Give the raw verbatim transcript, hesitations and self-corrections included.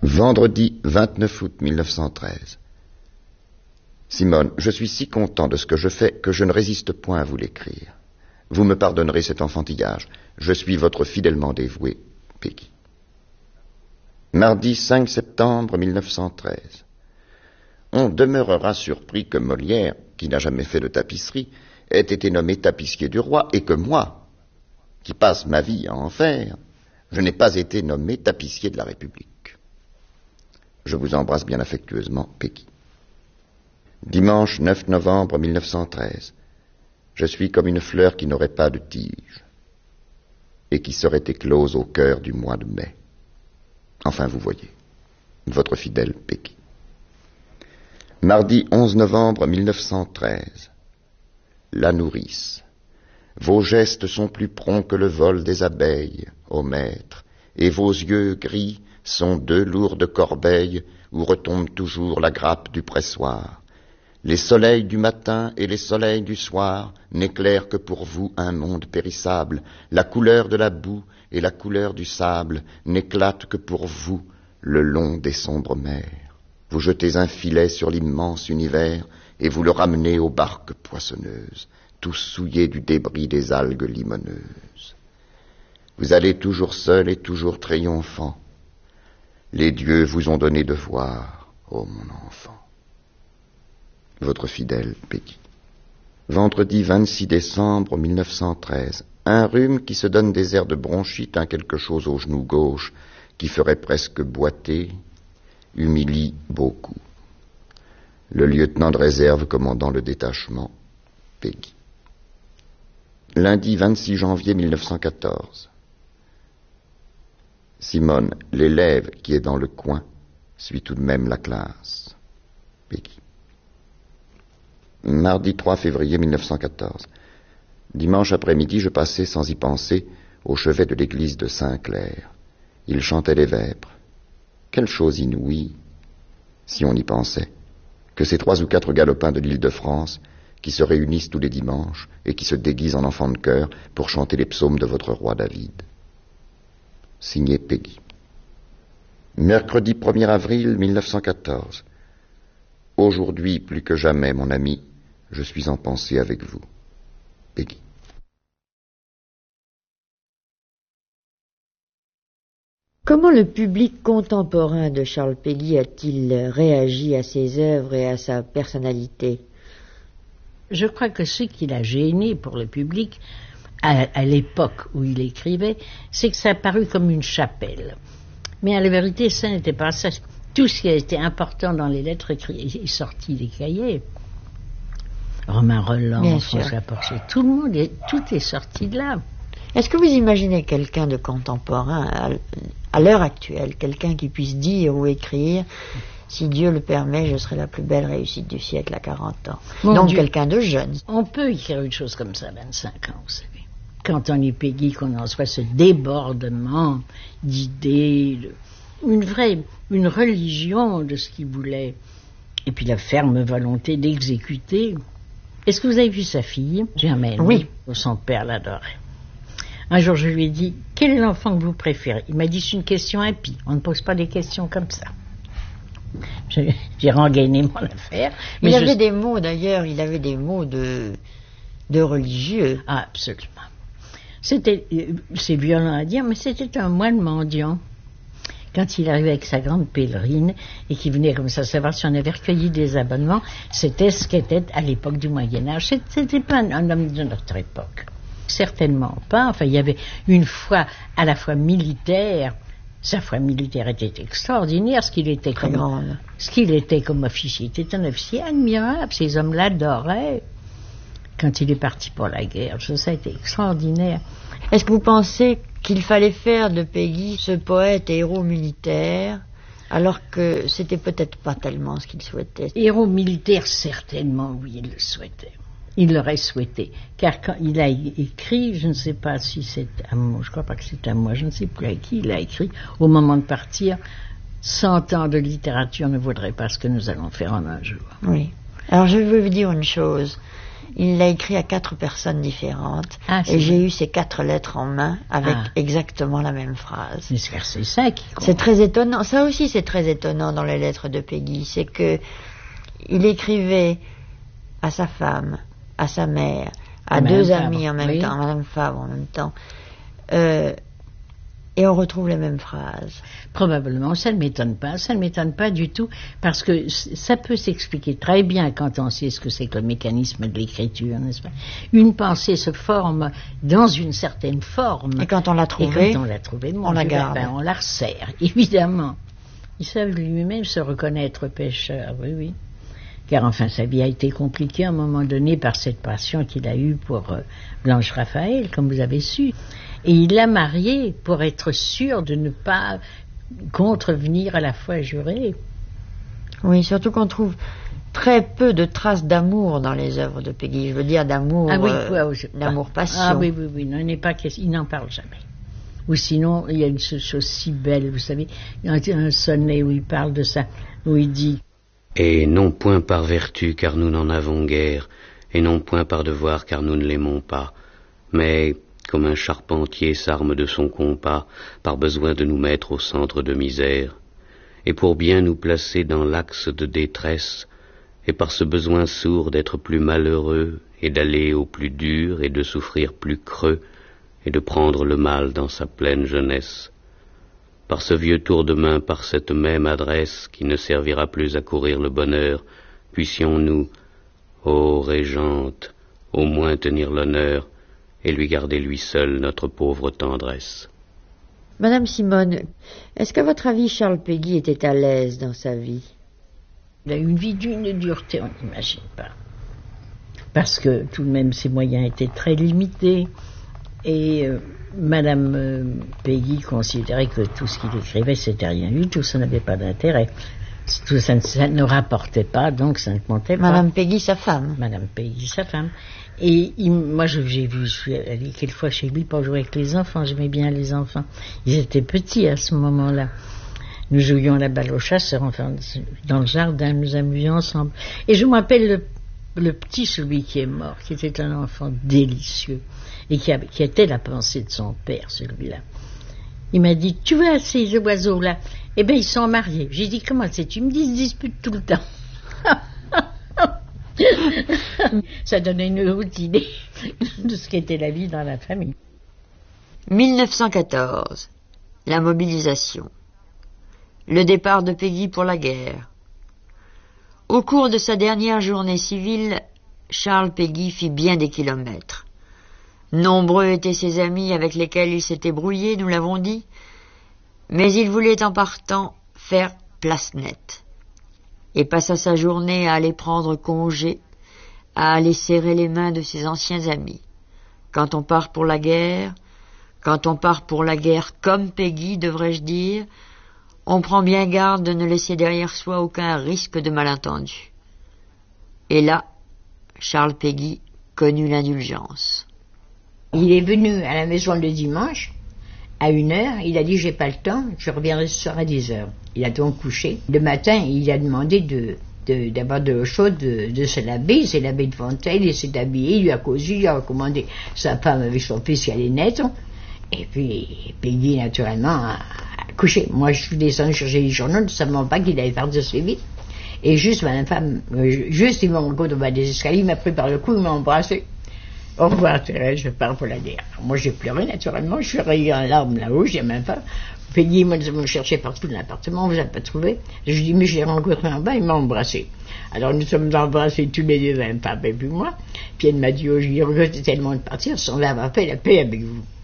Vendredi vingt-neuf août mille neuf cent treize. Simone, je suis si content de ce que je fais que je ne résiste point à vous l'écrire. Vous me pardonnerez cet enfantillage. Je suis votre fidèlement dévoué, Peggy. Mardi cinq septembre mille neuf cent treize. On demeurera surpris que Molière, qui n'a jamais fait de tapisserie, ait été nommé tapissier du roi et que moi, qui passe ma vie à en faire, je n'ai pas été nommé tapissier de la République. Je vous embrasse bien affectueusement, Peggy. Dimanche neuf novembre mille neuf cent treize. Je suis comme une fleur qui n'aurait pas de tige et qui serait éclose au cœur du mois de mai. Enfin, vous voyez, votre fidèle Peggy. Mardi onze novembre mille neuf cent treize. La nourrice. Vos gestes sont plus prompts que le vol des abeilles, ô maître, et vos yeux gris sont deux lourdes corbeilles où retombe toujours la grappe du pressoir. Les soleils du matin et les soleils du soir n'éclairent que pour vous un monde périssable. La couleur de la boue et la couleur du sable n'éclatent que pour vous le long des sombres mers. Vous jetez un filet sur l'immense univers et vous le ramenez aux barques poissonneuses, tous souillés du débris des algues limoneuses. Vous allez toujours seul et toujours triomphant. Les dieux vous ont donné de voir, ô mon enfant. Votre fidèle Peggy. Vendredi vingt-six décembre mille neuf cent treize. Un rhume qui se donne des airs de bronchite, un quelque chose au genou gauche qui ferait presque boiter, humilie beaucoup. Le lieutenant de réserve commandant le détachement, Peggy. Lundi vingt-six janvier mille neuf cent quatorze. Simone, l'élève qui est dans le coin, suit tout de même la classe. Peggy. Mardi trois février mille neuf cent quatorze. Dimanche après-midi, je passais sans y penser au chevet de l'église de Saint-Clair. Il chantait les vêpres. Quelle chose inouïe, si on y pensait, que ces trois ou quatre galopins de l'Île-de-France qui se réunissent tous les dimanches et qui se déguisent en enfants de chœur pour chanter les psaumes de votre roi David. Signé Peggy. Mercredi premier avril mille neuf cent quatorze. Aujourd'hui, plus que jamais, mon ami, je suis en pensée avec vous. Peggy. Comment le public contemporain de Charles Péguy a-t-il réagi à ses œuvres et à sa personnalité? Je crois que ce qui l'a gêné pour le public, à, à l'époque où il écrivait, c'est que ça a paru comme une chapelle. Mais à la vérité, ça n'était pas ça. Tout ce qui a été important dans les lettres écrites est sorti des cahiers. Romain Rolland, François Porchet, tout le monde, est, tout est sorti de là. Est-ce que vous imaginez quelqu'un de contemporain à, à l'heure actuelle, quelqu'un qui puisse dire ou écrire « Si Dieu le permet, je serai la plus belle réussite du siècle à quarante ans ». Donc Dieu, quelqu'un de jeune. On peut écrire une chose comme ça à vingt-cinq ans, vous savez. Quand on est Péguy, qu'on en soit ce débordement d'idées, de, une vraie, une religion de ce qu'il voulait, et puis la ferme volonté d'exécuter. Est-ce que vous avez vu sa fille, Germaine? Oui. Son père l'adorait. Un jour, je lui ai dit, quel est l'enfant que vous préférez? Il m'a dit, c'est une question impie. On ne pose pas des questions comme ça. J'ai, j'ai rengainé mon affaire. Mais il je... avait des mots, d'ailleurs, il avait des mots de, de religieux. Ah, absolument. C'était, c'est violent à dire, mais c'était un moine mendiant. Quand il arrivait avec sa grande pèlerine et qu'il venait comme ça savoir si on avait recueilli des abonnements, c'était ce qu'était à l'époque du Moyen-Âge. C'était pas un, un homme de notre époque. Certainement pas. Enfin, il y avait une foi à la fois militaire. Sa foi militaire était extraordinaire. Ce qu'il était Très comme, grande. ce qu'il était comme officier, il était un officier admirable. Ces hommes l'adoraient. Quand il est parti pour la guerre, ça a été extraordinaire. Est-ce que vous pensez qu'il fallait faire de Péguy ce poète et héros militaire, alors que c'était peut-être pas tellement ce qu'il souhaitait? Héros militaire, certainement, oui, il le souhaitait. Il l'aurait souhaité. Car quand il a écrit, je ne sais pas si c'est à moi, je crois pas que c'est à moi, je ne sais plus à qui il a écrit, au moment de partir, cent ans de littérature ne vaudrait pas ce que nous allons faire en un jour. Oui. Alors je vais vous dire une chose. il l'a écrit à quatre personnes différentes. Ah, et j'ai eu ces quatre lettres en main avec ah. exactement la même phrase. Mais c'est ça qui compte. C'est très étonnant. Ça aussi, c'est très étonnant dans les lettres de Péguy. C'est que il écrivait à sa femme, à sa mère, à Madame deux Fabre. amis en même oui. temps, à Madame Fabre en même temps. Euh, Et on retrouve les mêmes phrases. Probablement, ça ne m'étonne pas, ça ne m'étonne pas du tout, parce que ça peut s'expliquer très bien quand on sait ce que c'est que le mécanisme de l'écriture, n'est-ce pas? Une pensée se forme dans une certaine forme. Et quand on l'a trouvée, et quand on l'a trouvée, on la garde. Ben, on la resserre, évidemment. Il savait lui-même se reconnaître pécheur, oui, oui. Car enfin, sa vie a été compliquée à un moment donné par cette passion qu'il a eue pour euh, Blanche Raphaël, comme vous avez su. Et il l'a mariée pour être sûr de ne pas contrevenir à la foi jurée. Oui, surtout qu'on trouve très peu de traces d'amour dans les œuvres de Péguy. Je veux dire d'amour, ah oui, euh, ouais, d'amour passion. Ah oui, oui, oui, non, il n'est pas question, il n'en parle jamais. Ou sinon, il y a une chose si belle, vous savez, il y a un sonnet où il parle de ça, où il dit « Et non point par vertu, car nous n'en avons guère, et non point par devoir, car nous ne l'aimons pas, mais... comme un charpentier s'arme de son compas par besoin de nous mettre au centre de misère, et pour bien nous placer dans l'axe de détresse, et par ce besoin sourd d'être plus malheureux, et d'aller au plus dur, et de souffrir plus creux, et de prendre le mal dans sa pleine jeunesse. Par ce vieux tour de main, par cette même adresse, qui ne servira plus à courir le bonheur, puissions-nous, ô régente, au moins tenir l'honneur, et lui garder lui seul notre pauvre tendresse. » Madame Simone, est-ce qu'à votre avis Charles Péguy était à l'aise dans sa vie? Il a eu une vie d'une dureté, on n'imagine pas. Parce que tout de même ses moyens étaient très limités et euh, Madame euh, Péguy considérait que tout ce qu'il écrivait c'était rien du tout, ça n'avait pas d'intérêt. Tout ça, ça ne rapportait pas, donc ça ne comptait pas. Madame Péguy, sa femme. Madame Péguy, sa femme. Et il, moi, je, j'ai vu, je suis allée quelquefois chez lui pour jouer avec les enfants. J'aimais bien les enfants. Ils étaient petits à ce moment-là. Nous jouions à la balle au chasseur, enfin, dans le jardin, nous amusions ensemble. Et je me rappelle le, le petit, celui qui est mort, qui était un enfant délicieux, et qui, a, qui était la pensée de son père, celui-là. Il m'a dit, tu vois ces oiseaux-là? Eh bien, ils sont mariés. J'ai dit, comment c'est? Tu me dis, ils se disputent tout le temps. Ça donnait une haute idée de ce qu'était la vie dans la famille. mille neuf cent quatorze. La mobilisation. Le départ de Péguy pour la guerre. Au cours de sa dernière journée civile, Charles Péguy fit bien des kilomètres. Nombreux étaient ses amis avec lesquels il s'était brouillé, nous l'avons dit, mais il voulait en partant faire place nette, et passa sa journée à aller prendre congé, à aller serrer les mains de ses anciens amis. Quand on part pour la guerre, quand on part pour la guerre comme Péguy, devrais-je dire, on prend bien garde de ne laisser derrière soi aucun risque de malentendu. Et là, Charles Péguy connut l'indulgence. Il est venu à la maison le dimanche, à une heure, il a dit « j'ai pas le temps, je reviendrai ce soir à dix heures ». Il a donc couché. Le matin, il a demandé de, de, d'avoir de l'eau chaude, de, de se laver, il s'est lavé devant elle, il s'est habillé, il lui a cousu, il a recommandé sa femme avec son fils qui allait naître, et puis Péguy naturellement a, a couché. Moi je suis descendu chercher les journaux, ne savant pas qu'il allait faire de assez vite. Et juste, madame femme, juste il m'a rencontré au bas des escaliers, il m'a pris par le cou, il m'a embrassé. Au revoir Thérèse, je pars pour la guerre. Moi j'ai pleuré naturellement, je suis rayé en larmes là-haut, j'ai même pas. Péguy, moi nous avons cherché partout dans l'appartement, vous n'avez pas trouvé. Je lui dis mais je l'ai rencontré en bas, il m'a embrassé. Alors nous sommes embrassés tous les deux, un papa et puis moi. Puis elle m'a dit oh je lui regrette tellement de partir sans avoir fait la paix avec vous.